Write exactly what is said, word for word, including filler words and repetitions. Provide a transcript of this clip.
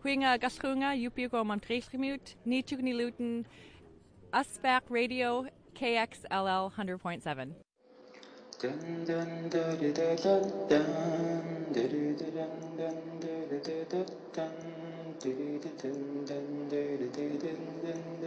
Huinga Gashunga, Yupio Montrealmute, Nichugni Luton, Usback Radio, K X L L one hundred point seven. Dun dun dun dun dun dun dun dun dun dun dun.